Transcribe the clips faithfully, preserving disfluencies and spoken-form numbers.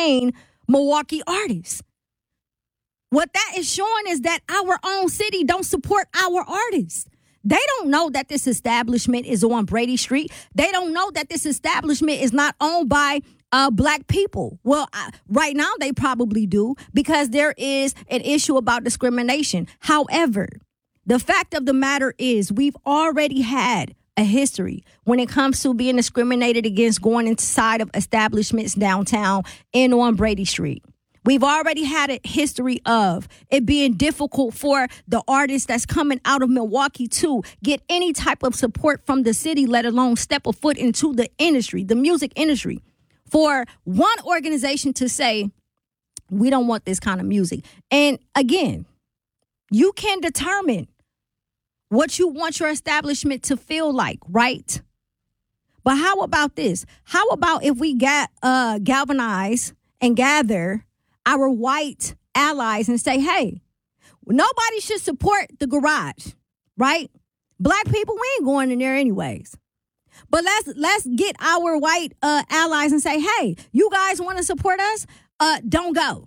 entertain Milwaukee artists. What that is showing is that our own city don't support our artists. They don't know that this establishment is on Brady Street. They don't know that this establishment is not owned by uh, black people. Well, I, right now they probably do, because there is an issue about discrimination. However, the fact of the matter is we've already had a history when it comes to being discriminated against going inside of establishments downtown and on Brady Street. We've already had a history of it being difficult for the artists that's coming out of Milwaukee to get any type of support from the city, let alone step a foot into the industry, the music industry. For one organization to say, we don't want this kind of music. And again, you can determine what you want your establishment to feel like, right? But how about this? How about if we got uh, galvanize and gather our white allies and say, hey, nobody should support the garage, right? Black people, we ain't going in there anyways. But let's let's get our white uh, allies and say, hey, you guys want to support us? Uh, don't go.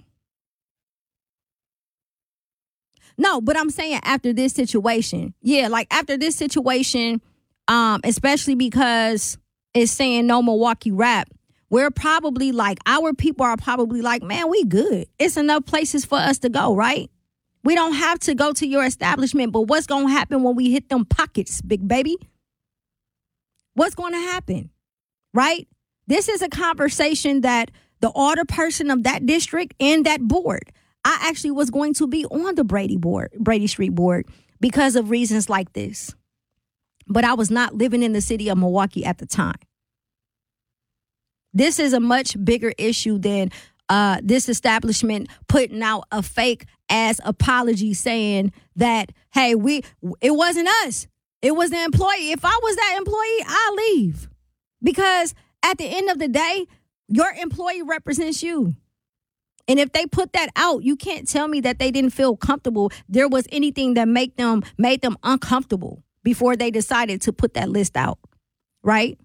No, but I'm saying after this situation, yeah, like after this situation, um, especially because it's saying no Milwaukee rap, we're probably like, our people are probably like, man, we good. It's enough places for us to go, right? We don't have to go to your establishment, but what's going to happen when we hit them pockets, big baby? What's going to happen, right? This is a conversation that the order person of that district and that board, I actually was going to be on the Brady board, Brady Street board, because of reasons like this. But I was not living in the city of Milwaukee at the time. This is a much bigger issue than uh, this establishment putting out a fake ass apology saying that, hey, we it wasn't us. It was the employee. If I was that employee, I'll leave. Because at the end of the day, your employee represents you. And if they put that out, you can't tell me that they didn't feel comfortable. There was anything that make them made them uncomfortable before they decided to put that list out, right?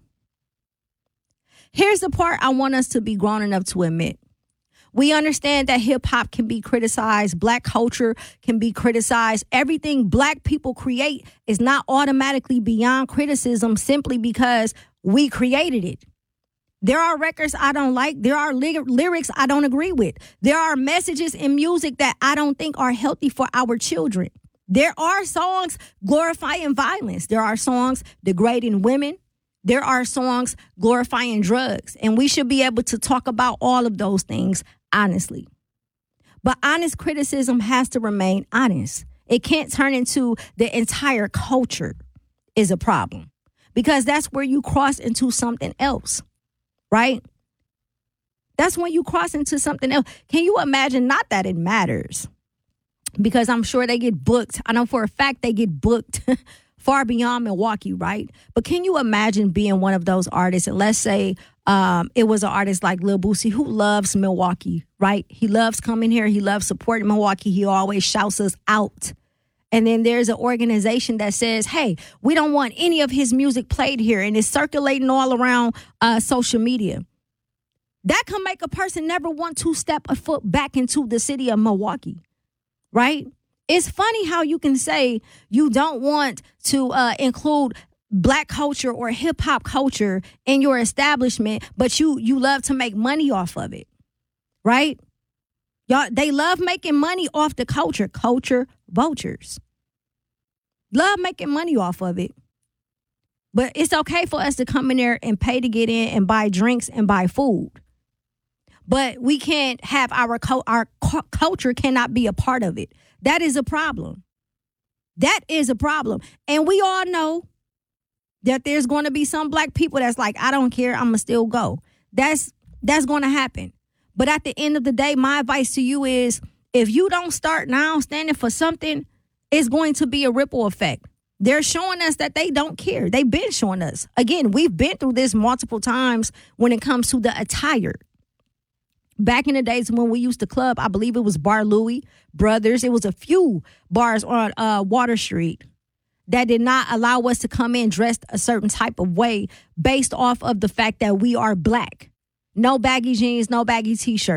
Here's the part I want us to be grown enough to admit. We understand that hip hop can be criticized. Black culture can be criticized. Everything black people create is not automatically beyond criticism simply because we created it. There are records I don't like. There are ly- lyrics I don't agree with. There are messages in music that I don't think are healthy for our children. There are songs glorifying violence. There are songs degrading women. There are songs glorifying drugs. And we should be able to talk about all of those things honestly. But honest criticism has to remain honest. It can't turn into the entire culture is a problem, because that's where you cross into something else. Right? That's when you cross into something else. Can you imagine? Not that it matters, because I'm sure they get booked. I know for a fact they get booked far beyond Milwaukee, right? But can you imagine being one of those artists? And let's say um, it was an artist like Lil Boosie who loves Milwaukee, right? He loves coming here. He loves supporting Milwaukee. He always shouts us out. And then there's an organization that says, hey, we don't want any of his music played here, and it's circulating all around uh, social media. That can make a person never want to step a foot back into the city of Milwaukee, right? It's funny how you can say you don't want to uh, include black culture or hip hop culture in your establishment, but you you love to make money off of it, right? Y'all, they love making money off the culture. Culture vultures. Love making money off of it. But it's okay for us to come in there and pay to get in and buy drinks and buy food. But we can't have our, our culture cannot be a part of it. That is a problem. That is a problem. And we all know that there's going to be some black people that's like, I don't care, I'm going to still go. That's that's going to happen. But at the end of the day, my advice to you is, if you don't start now standing for something, it's going to be a ripple effect. They're showing us that they don't care. They've been showing us. Again, we've been through this multiple times when it comes to the attire. Back in the days when we used to club, I believe it was Bar Louie, Brothers. It was a few bars on uh, Water Street that did not allow us to come in dressed a certain type of way based off of the fact that we are black. No baggy jeans, no baggy t-shirts.